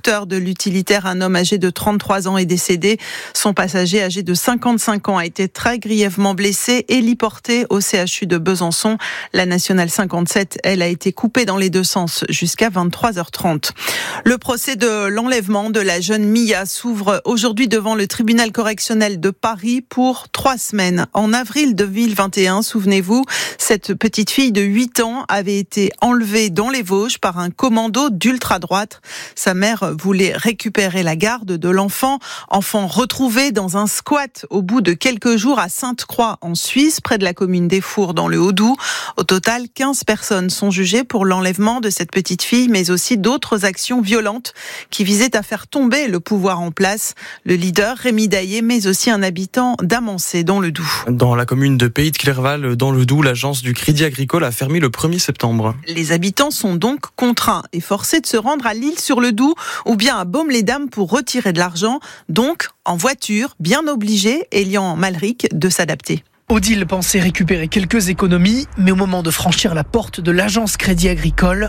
conducteur de l'utilitaire, un homme âgé de 33 ans, est décédé. Son passager âgé de 55 ans a été très grièvement blessé, héliporté au CHU de Besançon. La nationale 57, elle, a été coupée dans les deux sens jusqu'à 23h30. Le procès de l'enlèvement de la jeune Mia s'ouvre aujourd'hui devant le tribunal correctionnel de Paris pour 3 semaines. En avril 2021, souvenez-vous, cette petite fille de 8 ans avait été enlevée dans les Vosges par un commando d'ultra-droite. Sa mère voulait récupérer la garde de l'enfant retrouvé dans un squat au bout de quelques jours à Sainte-Croix en Suisse, près de la commune des Fours dans le Haut-Doubs. Au total, 15 personnes sont jugées pour l'enlèvement de cette petite fille, mais aussi d'autres actions violentes qui visaient à faire tomber le pouvoir en place. Le leader, Rémi Daillé, mais aussi un habitant d'Amancé dans le Doubs. Dans la commune de Pays de Clerval, dans le Doubs, l'agence du Crédit Agricole a fermé le 1er septembre. Les habitants sont donc contraints et forcés de se rendre à l'Isle-sur-le-Doubs ou bien à Baume-les-Dames pour retirer de l'argent, donc en voiture, bien obligé, Elian Malric, de s'adapter. Odile pensait récupérer quelques économies, mais au moment de franchir la porte de l'agence Crédit Agricole,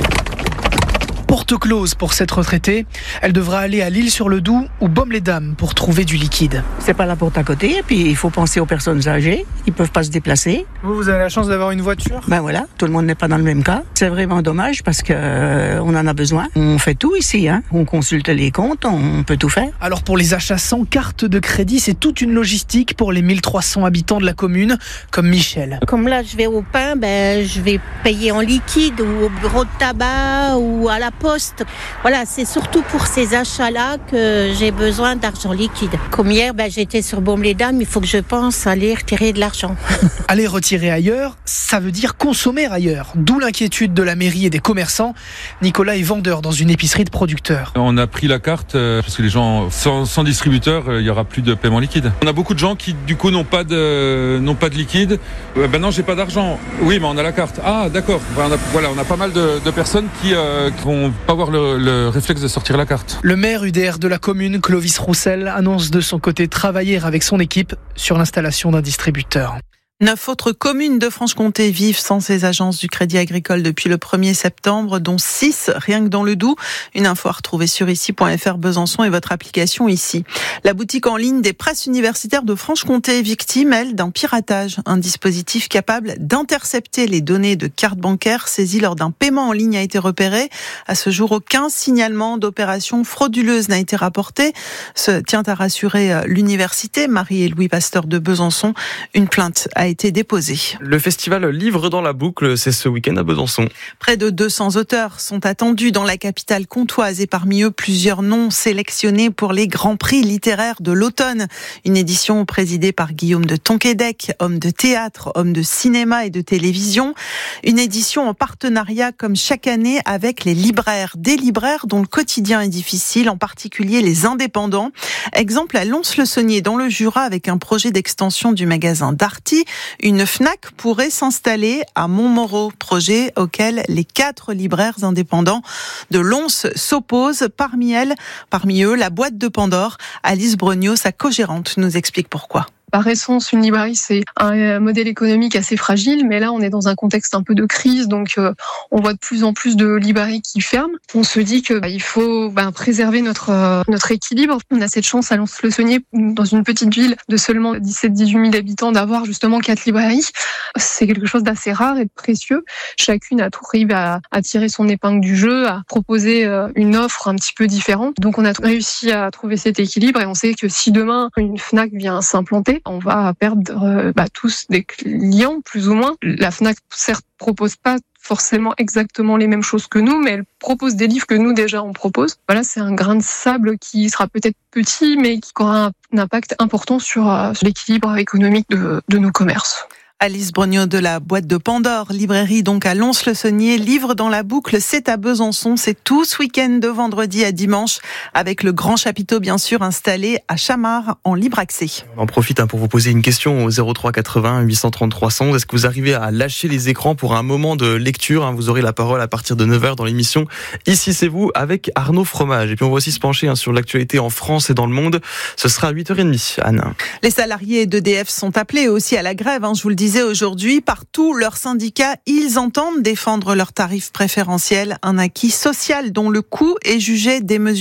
porte close pour cette retraitée. Elle devra aller à l'Isle-sur-le-Doubs ou Baume-les-Dames pour trouver du liquide. C'est pas la porte à côté, et puis il faut penser aux personnes âgées. Ils peuvent pas se déplacer. Vous avez la chance d'avoir une voiture ? Ben voilà, tout le monde n'est pas dans le même cas. C'est vraiment dommage parce que on en a besoin. On fait tout ici, hein. On consulte les comptes, on peut tout faire. Alors pour les achats sans carte de crédit, c'est toute une logistique pour les 1300 habitants de la commune, comme Michel. Comme là, je vais au pain, je vais payer en liquide ou au bureau de tabac ou à la poste. Voilà, c'est surtout pour ces achats-là que j'ai besoin d'argent liquide. Comme hier, j'étais sur Baume-les-Dames, il faut que je pense à aller retirer de l'argent. Aller retirer ailleurs, ça veut dire consommer ailleurs. D'où l'inquiétude de la mairie et des commerçants. Nicolas est vendeur dans une épicerie de producteurs. On a pris la carte parce que les gens, sans distributeur, il n'y aura plus de paiement liquide. On a beaucoup de gens qui, du coup, n'ont pas de liquide. Non, j'ai pas d'argent. Oui, mais on a la carte. Ah, d'accord. On a pas mal de personnes qui vont pas avoir le réflexe de sortir la carte. Le maire UDR de la commune, Clovis Roussel, annonce de son côté travailler avec son équipe sur l'installation d'un distributeur. 9 autres communes de Franche-Comté vivent sans ces agences du Crédit Agricole depuis le 1er septembre, dont 6 rien que dans le Doubs. Une info à retrouver sur ici.fr Besançon et votre application ici. La boutique en ligne des presses universitaires de Franche-Comté est victime, elle, d'un piratage. Un dispositif capable d'intercepter les données de cartes bancaires saisies lors d'un paiement en ligne a été repéré. À ce jour, aucun signalement d'opération frauduleuse n'a été rapporté. Se tient à rassurer l'université Marie et Louis Pasteur de Besançon. Une plainte a été déposée. Le festival Livre dans la boucle, c'est ce week-end à Besançon. Près de 200 auteurs sont attendus dans la capitale comtoise et parmi eux plusieurs noms sélectionnés pour les grands prix littéraires de l'automne. Une édition présidée par Guillaume de Tonquédec, homme de théâtre, homme de cinéma et de télévision. Une édition en partenariat comme chaque année avec les libraires. Des libraires dont le quotidien est difficile, en particulier les indépendants. Exemple à Lons-le-Saunier dans le Jura avec un projet d'extension du magasin Darty. Une Fnac pourrait s'installer à Montmoreau, projet auquel les 4 libraires indépendants de Lons s'opposent. Parmi eux, la boîte de Pandore. Alice Brognaud, sa co-gérante, nous explique pourquoi. Par essence, une librairie, c'est un modèle économique assez fragile, mais là, on est dans un contexte un peu de crise, donc on voit de plus en plus de librairies qui ferment. On se dit qu'il faut préserver notre équilibre. On a cette chance à Lons-le-Saunier, dans une petite ville de seulement 17-18 000 habitants, d'avoir justement 4 librairies. C'est quelque chose d'assez rare et de précieux. Chacune arrive à tirer son épingle du jeu, à proposer une offre un petit peu différente. Donc on a réussi à trouver cet équilibre et on sait que si demain une Fnac vient s'implanter, on va perdre tous des clients, plus ou moins. La Fnac, certes, propose pas forcément exactement les mêmes choses que nous, mais elle propose des livres que nous, déjà, on propose. Voilà, c'est un grain de sable qui sera peut-être petit, mais qui aura un impact important sur l'équilibre économique de nos commerces. Alice Brognaud de la boîte de Pandore, librairie donc à Lons-le-Saunier. Livre dans la boucle, c'est à Besançon. C'est tout ce week-end de vendredi à dimanche avec le grand chapiteau bien sûr installé à Chamard en libre accès. On en profite pour vous poser une question au 03 80 830 311. Est-ce que vous arrivez à lâcher les écrans pour un moment de lecture ? Vous aurez la parole à partir de 9h dans l'émission Ici c'est vous avec Arnaud Fromage. Et puis on va aussi se pencher sur l'actualité en France et dans le monde. Ce sera à 8h30, Anne. Les salariés d'EDF sont appelés aussi à la grève, je vous le disais aujourd'hui. Partout, leurs syndicats, ils entendent défendre leurs tarifs préférentiels, un acquis social dont le coût est jugé démesuré.